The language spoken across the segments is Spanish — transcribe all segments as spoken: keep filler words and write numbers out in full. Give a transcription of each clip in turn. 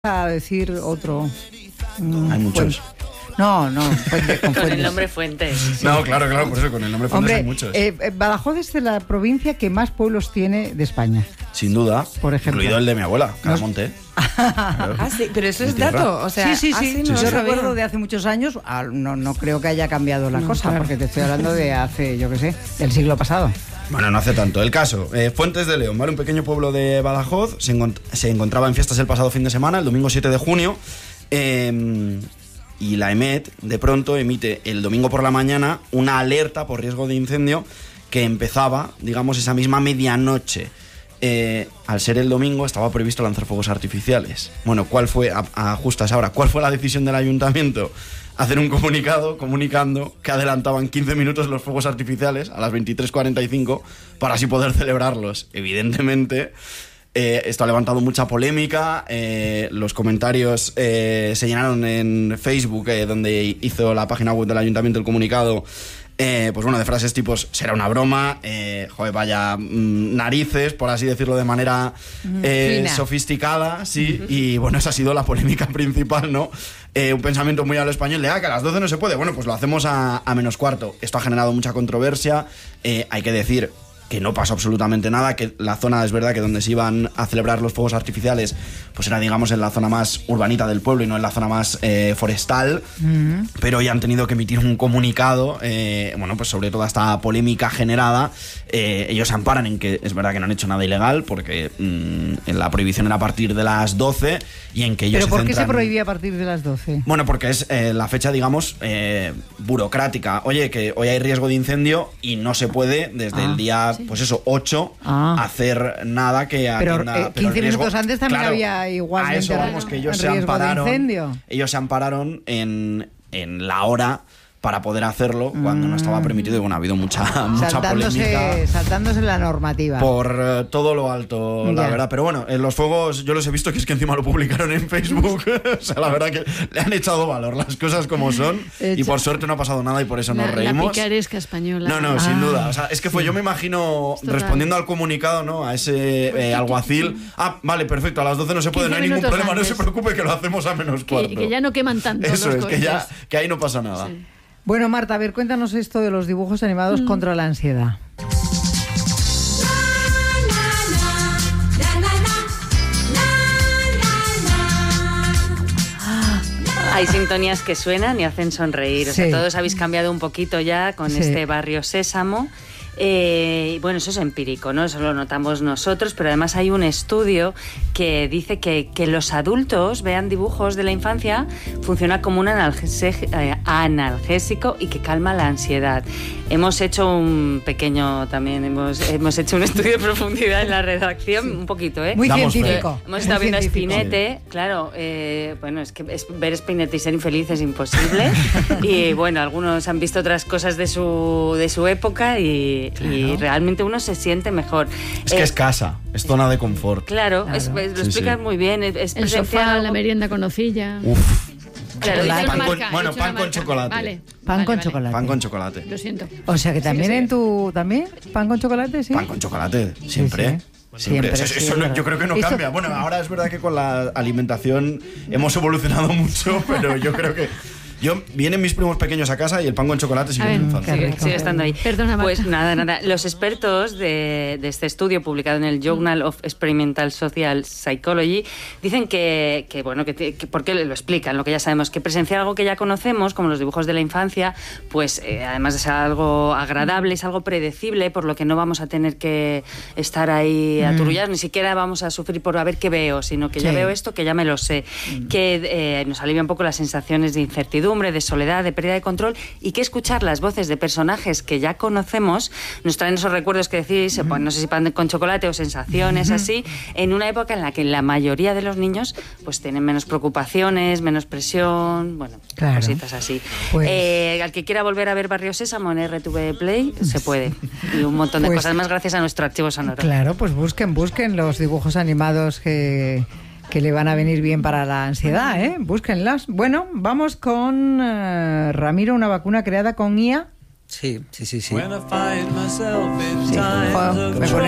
a decir otro. Mm, Hay muchos. Pues, no, no, Fuentes, con, con el nombre Fuentes. Sí. No, claro, claro, por eso con el nombre Fuentes Hombre, hay muchos. Eh, Badajoz es la provincia que más pueblos tiene de España. Sin duda, por ejemplo. Incluido el de mi abuela, Caramonte. Claro. Ah, sí, pero eso es dato. O sea, sí, sí, sí. sí, no Yo sabía. recuerdo de hace muchos años, no, no creo que haya cambiado la no, cosa, claro. porque te estoy hablando de hace, yo qué sé, del siglo pasado. Bueno, no hace tanto. El caso, eh, Fuentes de León, ¿vale? Un pequeño pueblo de Badajoz, se, encont- se encontraba en fiestas el pasado fin de semana, el domingo siete de junio, eh, y la EMET, de pronto, emite el domingo por la mañana una alerta por riesgo de incendio que empezaba, digamos, esa misma medianoche. Eh, al ser el domingo estaba previsto lanzar fuegos artificiales. Bueno, ¿cuál fue, a, a justo a esa hora, cuál fue la decisión del ayuntamiento? Hacer un comunicado comunicando que adelantaban quince minutos los fuegos artificiales a las veintitrés cuarenta y cinco para así poder celebrarlos. Evidentemente, eh, esto ha levantado mucha polémica. Eh, los comentarios eh, se llenaron en Facebook, eh, donde hizo la página web del ayuntamiento el comunicado. Eh, pues bueno, de frases tipos, será una broma, eh, joder, vaya mmm, narices, por así decirlo de manera eh, sofisticada, sí, uh-huh. Y bueno, esa ha sido la polémica principal, ¿no? Eh, un pensamiento muy a lo español de, ah, que a las doce no se puede, bueno, pues lo hacemos a, a menos cuarto. Esto ha generado mucha controversia, eh, hay que decir que no pasó absolutamente nada, que la zona, es verdad que donde se iban a celebrar los fuegos artificiales, pues era, digamos, en la zona más urbanita del pueblo y no en la zona más eh, forestal, mm. Pero ya han tenido que emitir un comunicado, eh, bueno, pues sobre toda esta polémica generada. Eh, ellos se amparan en que es verdad que no han hecho nada ilegal, porque mmm, la prohibición era a partir de las doce y en que ellos ¿Pero se por centran... qué se prohibía a partir de las doce? Bueno, porque es eh, la fecha, digamos, eh, burocrática. Oye, que hoy hay riesgo de incendio y no se puede desde ah, el día... Sí. Pues eso, ocho, ah. hacer nada que pero, atienda... Eh, quince pero riesgo, minutos antes también claro, había igualmente a eso vamos, que ellos se ampararon, ellos se ampararon en, en la hora para poder hacerlo cuando mm. no estaba permitido. Y bueno, ha habido mucha, mucha saltándose, polémica. Saltándose la normativa. Por uh, todo lo alto, ya. La verdad. Pero bueno, en los fuegos yo los he visto que es que encima lo publicaron en Facebook. O sea, la verdad que le han echado valor las cosas como son. Y por suerte no ha pasado nada y por eso la, nos reímos. La picaresca española. No, no, ah. sin duda. O sea, es que fue, sí. Yo me imagino, respondiendo al comunicado, ¿no? A ese eh, alguacil. Ah, vale, perfecto, a las doce no se puede, no hay ningún problema, antes. No se preocupe que lo hacemos a menos cuarto. Que, que ya no queman tanto. Eso los es, coches. que ya que ahí no pasa nada. Sí. Bueno, Marta, a ver, cuéntanos esto de los dibujos animados mm. contra la ansiedad. Hay sintonías que suenan y hacen sonreír. O sea, sí. Todos habéis cambiado un poquito ya con sí. este Barrio Sésamo. Eh, bueno, eso es empírico, ¿no? Eso lo notamos nosotros, pero además hay un estudio que dice que, que los adultos vean dibujos de la infancia funciona como un analgésico, eh, analgésico y que calma la ansiedad. Hemos hecho un pequeño también, hemos, hemos hecho un estudio de profundidad en la redacción, sí. Un poquito, ¿eh? Muy Damos científico. Fe. Hemos estado viendo a Spinette, sí. Claro, eh, bueno, es que es, ver Spinette y ser infeliz es imposible. Y bueno, algunos han visto otras cosas de su, de su época y Claro. Y realmente uno se siente mejor. Es que eh, es casa, es zona de confort. Claro, claro. Es, es, lo sí, explicas sí. muy bien. Es el sofá, la merienda con hojilla. Uf. Claro, pan pan con, marca, bueno, pan con chocolate. Vale. Pan vale, con vale. chocolate. Pan con chocolate. Lo siento. O sea que también sí, en tu... ¿También? ¿Pan con chocolate? Sí. Pan con chocolate, siempre. Sí, sí. Siempre. Siempre. Eso, sí, eso no, yo creo que no eso... cambia. Bueno, ahora es verdad que con la alimentación hemos evolucionado mucho, pero yo creo que... Yo, vienen mis primos pequeños a casa y el pan con chocolate sigue en infancia. Sigue, sigue estando ahí. Perdona, Marta. Pues nada, nada. Los expertos de, de este estudio publicado en el Journal of Experimental Social Psychology dicen que, que bueno, que, que porque lo explican, lo que ya sabemos, que presenciar algo que ya conocemos, como los dibujos de la infancia, pues eh, además es algo agradable, es algo predecible, por lo que no vamos a tener que estar ahí aturullados, mm. ni siquiera vamos a sufrir por a ver qué veo, sino que sí. Ya veo esto, que ya me lo sé, mm. que eh, nos alivia un poco las sensaciones de incertidumbre, de soledad, de pérdida de control, y que escuchar las voces de personajes que ya conocemos nos traen esos recuerdos que decís, uh-huh. pues, no sé si pan con chocolate o sensaciones uh-huh. así, en una época en la que la mayoría de los niños pues tienen menos preocupaciones, menos presión, bueno, claro. Cositas así. Pues... Eh, al que quiera volver a ver Barrio Sésamo en R T V Play, se puede. Y un montón de pues... cosas más gracias a nuestro archivo sonoro. Claro, pues busquen, busquen los dibujos animados que... que le van a venir bien para la ansiedad, ¿eh? Búsquenlas. Bueno, vamos con uh, Ramiro, una vacuna creada con I A. Sí, sí, sí, sí. sí. Oh, me ponéis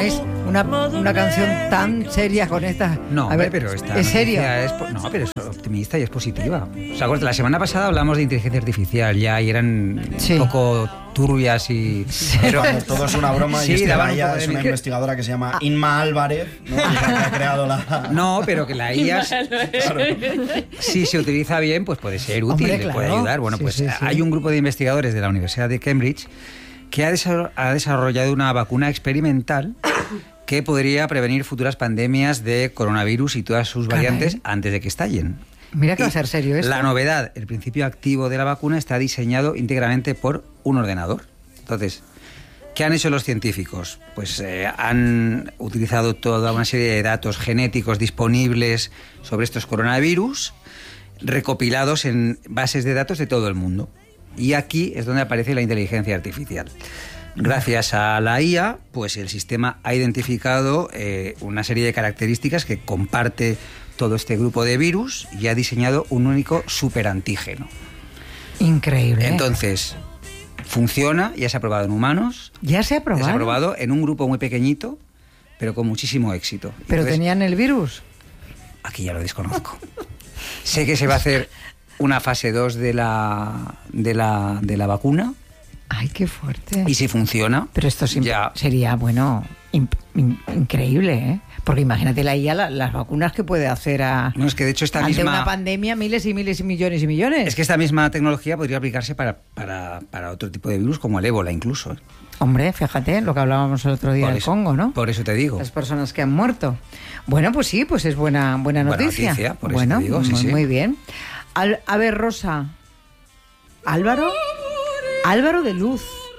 Una, una canción tan seria con esta... No, a hombre, ver, pero esta ¿es serio? noticia es po- no, pero es optimista y es positiva. O sea, la semana pasada hablamos de inteligencia artificial ya y eran Sí. un poco turbias y... Pero, Cuando todo es una broma Sí, y esta daban un Gaia poco de es una miedo. investigadora que se llama Inma Álvarez, ¿no? Que es la que ha creado la... No, pero que la I A, si se utiliza bien, pues puede ser útil, Hombre, le claro. puede ayudar. Bueno, Sí, pues sí, sí. hay un grupo de investigadores de la Universidad de Cambridge que ha desa- ha desarrollado una vacuna experimental que podría prevenir futuras pandemias de coronavirus y todas sus Caray. variantes antes de que estallen. Mira que va a Y ser serio esto. La novedad, el principio activo de la vacuna está diseñado íntegramente por un ordenador. Entonces, ¿qué han hecho los científicos? Pues eh, han utilizado toda una serie de datos genéticos disponibles sobre estos coronavirus, recopilados en bases de datos de todo el mundo. Y aquí es donde aparece la inteligencia artificial. Gracias a la I A, pues el sistema ha identificado eh, una serie de características que comparte todo este grupo de virus y ha diseñado un único superantígeno. Increíble. Entonces, funciona, ya se ha probado en humanos, ya se ha ya probado. se ha probado en un grupo muy pequeñito, pero con muchísimo éxito. Pero Entonces, tenían el virus. aquí ya lo desconozco. Sé que se va a hacer una fase dos de la, de la, de la vacuna Ay, qué fuerte. y si funciona, Pero esto sim- ya... sería, bueno, in- in- increíble, ¿eh? Porque imagínate la I A, la- las vacunas que puede hacer a... No, es que de hecho esta ante misma... una pandemia, miles y miles y millones y millones. Es que esta misma tecnología podría aplicarse para, para, para otro tipo de virus, como el ébola incluso. ¿eh? Hombre, fíjate, lo que hablábamos el otro día Por del eso- Congo, ¿no? Por eso te digo. Las personas que han muerto. Bueno, pues sí, pues es buena, buena Buena noticia. noticia, por eso bueno, te digo, sí, muy, sí. muy bien. Al- a ver, Rosa. Álvaro. Álvaro de Luz.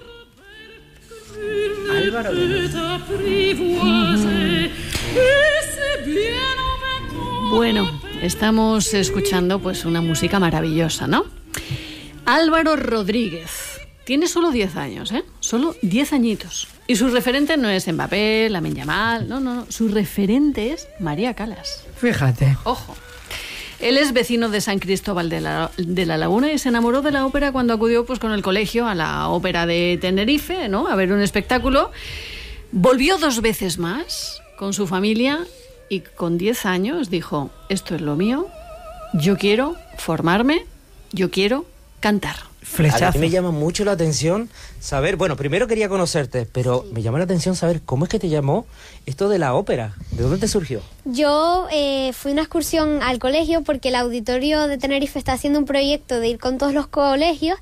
Álvaro de Luz. Bueno, estamos escuchando pues una música maravillosa, ¿no? Álvaro Rodríguez. Tiene solo diez años, ¿eh? Solo diez añitos. Y su referente no es Mbappé, Lamine Yamal, no, no, no. Su referente es María Calas. Fíjate. Ojo. Él es vecino de San Cristóbal de la, de la Laguna y se enamoró de la ópera cuando acudió pues, con el colegio a la ópera de Tenerife, ¿no? A ver un espectáculo. Volvió dos veces más con su familia y con diez años dijo, esto es lo mío, yo quiero formarme, yo quiero cantar. A Flechazo. mí me llama mucho la atención saber, bueno, primero quería conocerte, pero me llama la atención saber cómo es que te llamó esto de la ópera. ¿De dónde te surgió? Yo eh, fui a una excursión al colegio porque el auditorio de Tenerife está haciendo un proyecto de ir con todos los colegios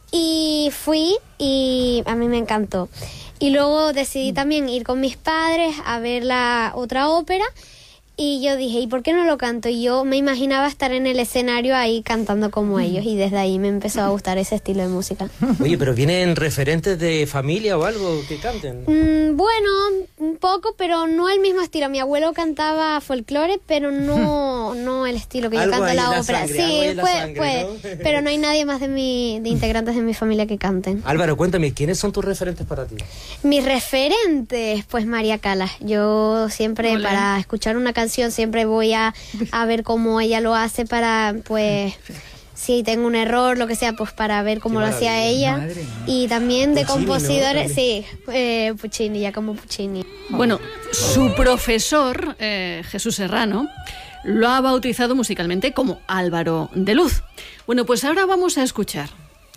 y fui y a mí me encantó. Y luego decidí también ir con mis padres a ver la otra ópera y yo dije, ¿y por qué no lo canto? Y yo me imaginaba estar en el escenario ahí cantando como ellos y desde ahí me empezó a gustar ese estilo de música. Oye, pero ¿vienen referentes de familia o algo que canten? Mm, bueno, un poco, pero no el mismo estilo. Mi abuelo cantaba folclore, pero no, no el estilo que yo Algo canto hay en en la la ópera. sangre, algo hay Sí, en la puede, sangre, puede, ¿no? pero no hay nadie más de mi, de integrantes de mi familia que canten. Álvaro, cuéntame, ¿quiénes son tus referentes para ti? Mis referentes, pues María Calas. Yo siempre, Ole. para escuchar una canción, siempre voy a, a ver cómo ella lo hace para, pues, si tengo un error, lo que sea, pues para ver cómo Qué lo hacía maravilla. ella. Madre mía. Y también de Puccini, ¿no? compositores, También. sí, eh, Puccini, ya como Puccini. Bueno, su profesor, eh, Jesús Serrano, lo ha bautizado musicalmente como Álvaro de Luz. Bueno, pues ahora vamos a escuchar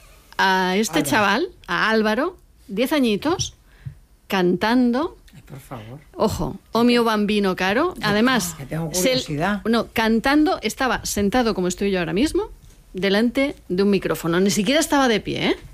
a este chaval, a Álvaro, diez añitos, cantando... Por favor. Ojo, O mio bambino caro. Además, que tengo se- curiosidad. no, cantando, estaba sentado como estoy yo ahora mismo, delante de un micrófono. Ni siquiera estaba de pie, ¿eh?